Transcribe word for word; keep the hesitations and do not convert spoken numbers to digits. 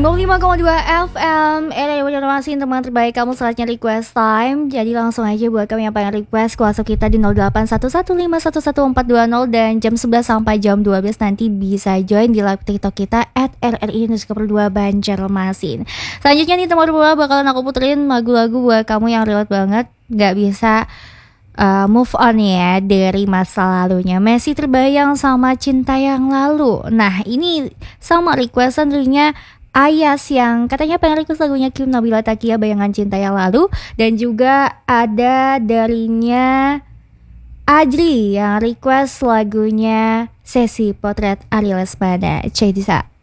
sembilan puluh lima koma dua F M Era Informasi teman terbaik kamu, saatnya request time. Jadi langsung aja buat kamu yang pengen request, WhatsApp kita di nol delapan satu satu lima satu satu empat dua nol. Dan jam sebelas sampai jam dua belas nanti bisa join di live TikTok kita at R R I News dua Banjarmasin. Selanjutnya nih teman berdua bakalan aku puterin lagu-lagu buat kamu yang relate banget, gak bisa Uh, move on ya dari masa lalunya, masih terbayang sama cinta yang lalu. Nah ini sama requestan tentunya Ayas yang katanya pengen request lagunya Kim Nabila Takia, Bayangan Cinta Yang Lalu. Dan juga ada darinya Adri yang request lagunya Sesi Potret Ari Lesmana. Cek bisa.